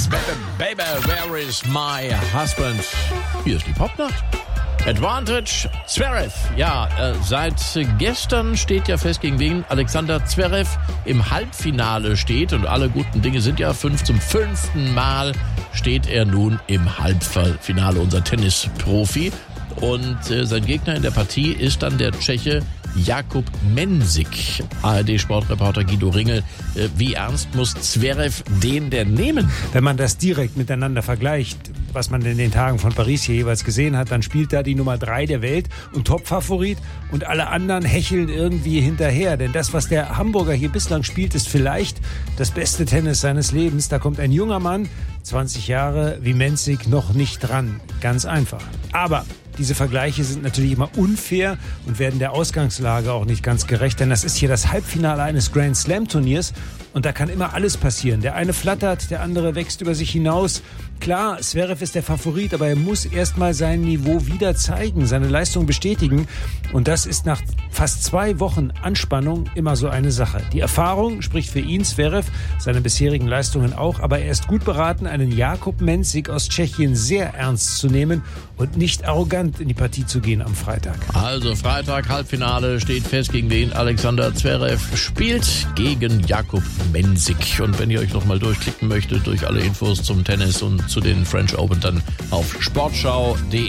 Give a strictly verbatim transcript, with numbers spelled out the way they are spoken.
Baby, where is my husband? Hier ist die Popnacht. Advantage Zverev. Ja, äh, seit gestern steht ja fest, gegen wen Alexander Zverev im Halbfinale steht. Und alle guten Dinge sind ja fünf. Zum fünften Mal steht er nun im Halbfinale, unser Tennisprofi. Und äh, sein Gegner in der Partie ist dann der Tscheche Jakub Mensik. A R D-Sportreporter Guido Ringel. Äh, wie ernst muss Zverev den denn nehmen? Wenn man das direkt miteinander vergleicht, was man in den Tagen von Paris hier jeweils gesehen hat, dann spielt da die Nummer drei der Welt und Topfavorit und alle anderen hecheln irgendwie hinterher. Denn das, was der Hamburger hier bislang spielt, ist vielleicht das beste Tennis seines Lebens. Da kommt ein junger Mann, zwanzig Jahre, wie Mensik, noch nicht dran. Ganz einfach. Aber diese Vergleiche sind natürlich immer unfair und werden der Ausgangslage auch nicht ganz gerecht, denn das ist hier das Halbfinale eines Grand Slam Turniers und da kann immer alles passieren. Der eine flattert, der andere wächst über sich hinaus. Klar, Zverev ist der Favorit, aber er muss erstmal sein Niveau wieder zeigen, seine Leistung bestätigen und das ist nach fast zwei Wochen Anspannung immer so eine Sache. Die Erfahrung spricht für ihn, Zverev, seine bisherigen Leistungen auch, aber er ist gut beraten, einen Jakub Mensik aus Tschechien sehr ernst zu nehmen und nicht arrogant in die Partie zu gehen am Freitag. Also Freitag, Halbfinale, steht fest, gegen wen Alexander Zverev spielt, gegen Jakub Mensik. Und wenn ihr euch nochmal durchklicken möchtet durch alle Infos zum Tennis und zu den French Open, dann auf sportschau punkt de.